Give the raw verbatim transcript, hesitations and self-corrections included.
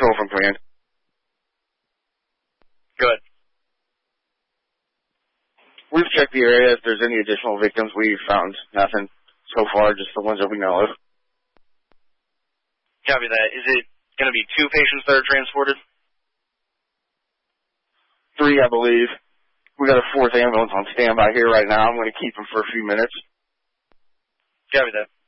Control from command. Good. We've checked the area. If there's any additional victims, we've found nothing so far, just the ones that we know of. Copy that. Is it going to be two patients that are transported? Three, I believe. We got a fourth ambulance on standby here right now. I'm going to keep him for a few minutes. Copy that.